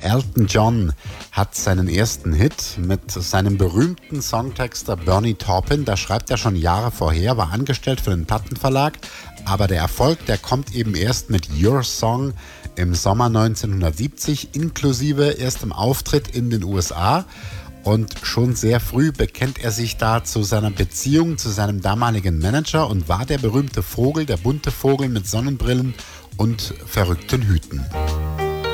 Elton John hat seinen ersten Hit mit seinem berühmten Songtexter Bernie Taupin. Da schreibt er schon Jahre vorher, war angestellt für den Plattenverlag. Aber der Erfolg, der kommt eben erst mit Your Song im Sommer 1970, inklusive erstem Auftritt in den USA. Und schon sehr früh bekennt er sich da zu seiner Beziehung zu seinem damaligen Manager und war der berühmte Vogel, der bunte Vogel mit Sonnenbrillen und verrückten Hüten.